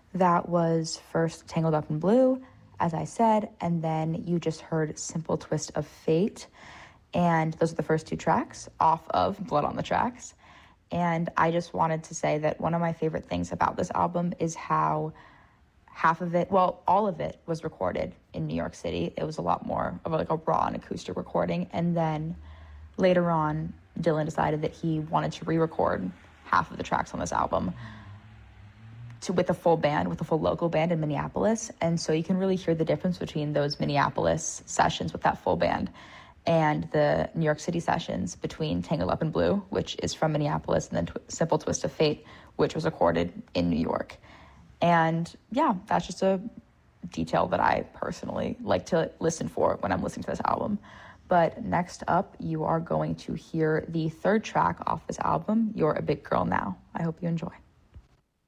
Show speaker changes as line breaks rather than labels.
That was first Tangled Up in Blue, as I said, and then you just heard Simple Twist of Fate. And those are the first two tracks off of Blood on the Tracks. And I just wanted to say that one of my favorite things about this album is how half of it, well, all of it was recorded in New York City. It was a lot more of like a raw and acoustic recording. And then later on, Dylan decided that he wanted to re-record half of the tracks on this album with a full band, with a full local band in Minneapolis. And so you can really hear the difference between those Minneapolis sessions with that full band and the New York City sessions between Tangled Up in Blue, which is from Minneapolis, and then Simple Twist of Fate, which was recorded in New York. And yeah, that's just a detail that I personally like to listen for when I'm listening to this album. But next up, you are going to hear the third track off this album, You're a Big Girl Now. I hope you enjoy.